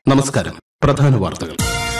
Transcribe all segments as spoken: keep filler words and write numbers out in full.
നമസ്കാരം. പ്രധാന വാർത്തകൾ.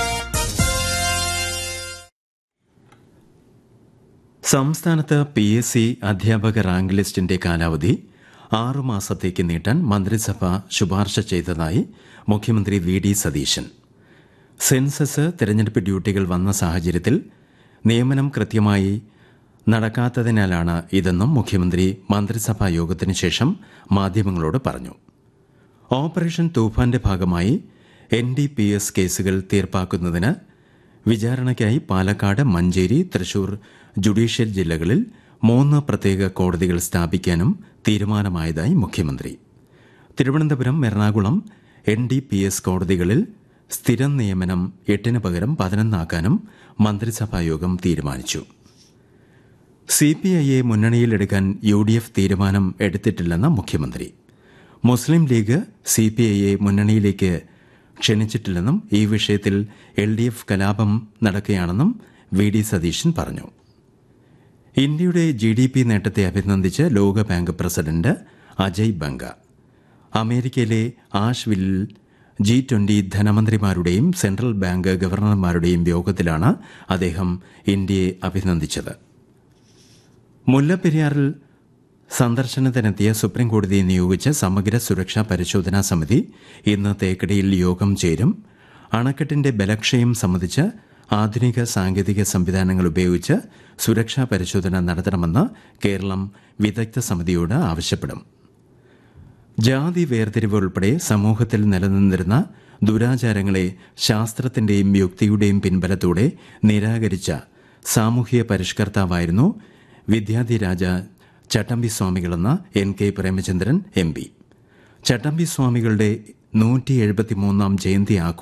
സംസ്ഥാനത്ത് പി എസ് സി അധ്യാപക റാങ്ക് ലിസ്റ്റിന്റെ കാലാവധി ആറു മാസത്തേക്ക് നീട്ടാൻ മന്ത്രിസഭ ശുപാർശ ചെയ്തതായി മുഖ്യമന്ത്രി വി ഡി സതീശൻ. സെൻസസ് തെരഞ്ഞെടുപ്പ് ഡ്യൂട്ടികൾ വന്ന സാഹചര്യത്തിൽ നിയമനം കൃത്യമായി നടക്കാത്തതിനാലാണ് ഇതെന്നും മുഖ്യമന്ത്രി മന്ത്രിസഭാ യോഗത്തിനു ശേഷം മാധ്യമങ്ങളോട് പറഞ്ഞു. ഓപ്പറേഷൻ തൂഫാന്റെ ഭാഗമായി എൻ ഡി പി എസ് കേസുകൾ തീർപ്പാക്കുന്നതിന് വിചാരണയ്ക്കായി പാലക്കാട്, മഞ്ചേരി, തൃശൂർ ജുഡീഷ്യൽ ജില്ലകളിൽ മൂന്ന് പ്രത്യേക കോടതികൾ സ്ഥാപിക്കാനും തീരുമാനമായതായി മുഖ്യമന്ത്രി. Thiruvananthapuram, Ernakulam N D P S കോടതികളിൽ സ്ഥിരം നിയമനം എട്ടിന് പകരം പതിനൊന്നാക്കാനും മന്ത്രിസഭായോഗം തീരുമാനിച്ചു. സി പി ഐയെ മുന്നണിയിലെടുക്കാൻ യു ഡി എഫ് തീരുമാനം എടുത്തിട്ടില്ലെന്ന് മുഖ്യമന്ത്രി. മുസ്ലിം ലീഗ് സി പി ഐയെ മുന്നണിയിലേക്ക് ക്ഷണിച്ചിട്ടില്ലെന്നും ഈ വിഷയത്തിൽ എൽ ഡി എഫ് കലാപം നടക്കുകയാണെന്നും വി ഡി സതീശൻ പറഞ്ഞു. ഇന്ത്യയുടെ ജി ഡി പി നേട്ടത്തെ അഭിനന്ദിച്ച് ലോകബാങ്ക് പ്രസിഡന്റ് അജയ് ബംഗ അമേരിക്കയിലെ ആഷ്വില്ലിൽ ജി ട്വന്റി ധനമന്ത്രിമാരുടെയും സെൻട്രൽ ബാങ്ക് ഗവർണർമാരുടെയും യോഗത്തിലാണ് അദ്ദേഹം ഇന്ത്യയെ അഭിനന്ദിച്ചത്. മുല്ലപ്പെരിയാറിൽ സന്ദർശനത്തിനെത്തിയ സുപ്രീംകോടതി നിയോഗിച്ച സമഗ്ര സുരക്ഷാ പരിശോധനാ സമിതി ഇന്ന് തേക്കടിയിൽ യോഗം ചേരും. അണക്കെട്ടിന്റെ ബലക്ഷയം സംബന്ധിച്ച് ആധുനിക സാങ്കേതിക സംവിധാനങ്ങൾ ഉപയോഗിച്ച് സുരക്ഷാ പരിശോധന നടത്തണമെന്ന് കേരളം വിദഗ്ധ സമിതിയോട് ആവശ്യപ്പെടും. ജാതി വേർതിരിവ് ഉൾപ്പെടെ സമൂഹത്തിൽ നിലനിന്നിരുന്ന ദുരാചാരങ്ങളെ ശാസ്ത്രത്തിന്റെയും യുക്തിയുടെയും പിൻബലത്തോടെ നിരാകരിച്ച സാമൂഹ്യ പരിഷ്കർത്താവായിരുന്നു Vidyadhiraja ചട്ടമ്പിസ്വാമികളെന്ന N K Premachandran M P. ചട്ടമ്പിസ്വാമികളുടെ നൂറ്റി എഴുപത്തിമൂന്നാം ജയന്തി ആഘോഷം